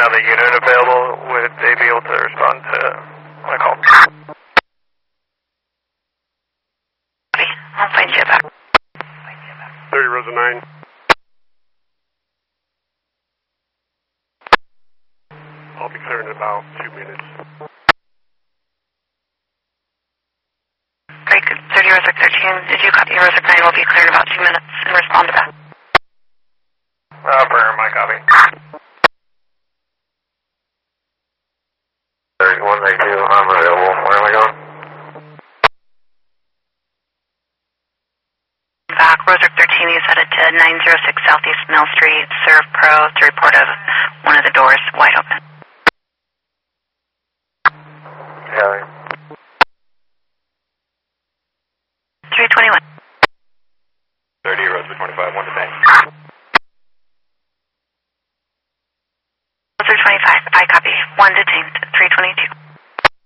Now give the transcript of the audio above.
have a unit available. Would they be able to respond to my call? I'll find you back. 30 Rosa 9. I'll be clear in about 2 minutes. Great, 30 Rosa 13. Did you copy Rosa 9? Will be clear in about 2 minutes and respond to that. Affirm, my copy. 3192, I'm available. Where am I going? Back, Rosa 13 is headed to 906 Southeast Mill Street, Serve Pro, to report of one of the doors wide open. Copy. 321. 30 Rosa 25, 1 to bank. Rosa 25, I copy. 1 detained.